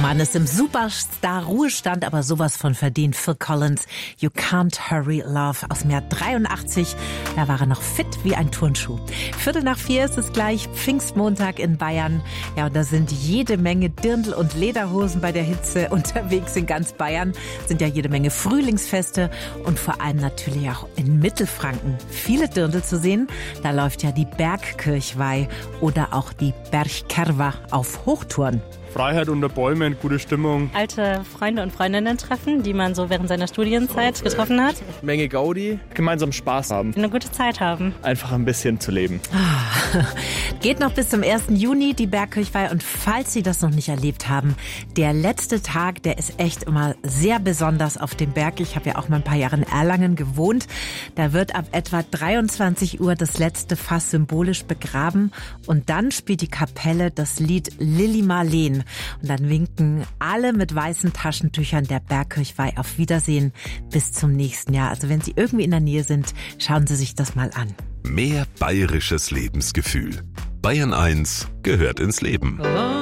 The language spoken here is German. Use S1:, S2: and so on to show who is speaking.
S1: Mann ist im Superstar-Ruhestand, aber sowas von verdient. Phil Collins, You Can't Hurry Love aus dem Jahr 83. Da war er noch fit wie ein Turnschuh. 3:45 ist es gleich, Pfingstmontag in Bayern. Ja, und da sind jede Menge Dirndl und Lederhosen bei der Hitze unterwegs in ganz Bayern. Sind ja jede Menge Frühlingsfeste und vor allem natürlich auch in Mittelfranken viele Dirndl zu sehen. Da läuft ja die Bergkirchweih oder auch die Bergkerwa auf Hochtouren.
S2: Freiheit unter Bäumen, gute Stimmung.
S3: Alte Freunde und Freundinnen treffen, die man so während seiner Studienzeit getroffen hat.
S4: Menge Gaudi, gemeinsam Spaß haben.
S3: Eine gute Zeit haben.
S4: Einfach ein bisschen zu leben.
S1: Geht noch bis zum 1. Juni die Bergkirchweih und falls Sie das noch nicht erlebt haben, der letzte Tag, der ist echt immer sehr besonders auf dem Berg. Ich habe ja auch mal ein paar Jahre in Erlangen gewohnt. Da wird ab etwa 23 Uhr das letzte Fass symbolisch begraben und dann spielt die Kapelle das Lied Lili Marleen. Und dann winken alle mit weißen Taschentüchern der Bergkirchweih auf Wiedersehen bis zum nächsten Jahr. Also wenn Sie irgendwie in der Nähe sind, schauen Sie sich das mal an.
S5: Mehr bayerisches Lebensgefühl. Bayern 1 gehört ins Leben.